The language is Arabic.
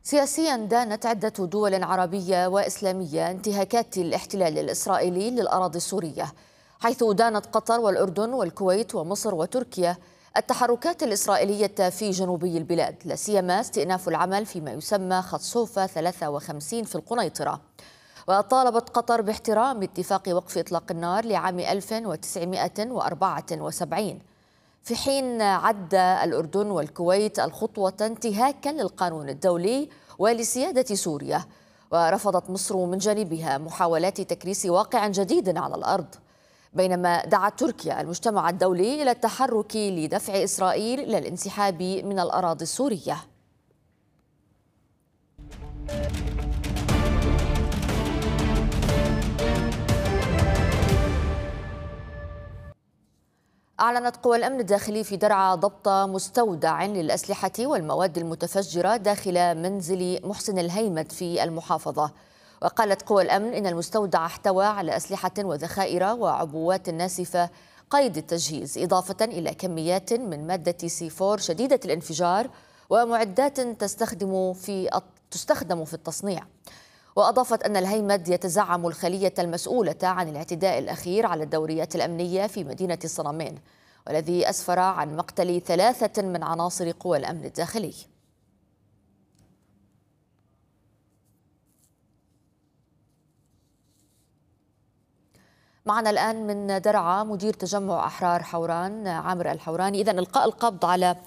سياسيا دانت عدة دول عربية وإسلامية انتهاكات الاحتلال الإسرائيلي للأراضي السورية، حيث دانت قطر والأردن والكويت ومصر وتركيا التحركات الإسرائيلية في جنوبي البلاد، لا سيما استئناف العمل فيما يسمى خط صوفا 53 في القنيطرة. وطالبت قطر باحترام اتفاق وقف إطلاق النار لعام 1974، في حين عد الأردن والكويت الخطوة انتهاكا للقانون الدولي ولسيادة سوريا. ورفضت مصر من جانبها محاولات تكريس واقع جديد على الأرض، بينما دعت تركيا المجتمع الدولي إلى التحرك لدفع إسرائيل إلى الانسحاب من الأراضي السورية. أعلنت قوى الأمن الداخلي في درعا ضبط مستودع للأسلحة والمواد المتفجرة داخل منزل محسن الهيمد في المحافظة. وقالت قوى الأمن إن المستودع احتوى على أسلحة وذخائر وعبوات ناسفة قيد التجهيز، إضافة إلى كميات من مادة C4 شديدة الانفجار ومعدات تستخدم في التصنيع. وأضافت أن الهيمد يتزعم الخلية المسؤولة عن الاعتداء الأخير على الدوريات الأمنية في مدينة الصنمين، والذي أسفر عن مقتل 3 من عناصر قوى الأمن الداخلي. معنا الآن من درعا مدير تجمع أحرار حوران عامر الحوراني. إذن إلقاء القبض على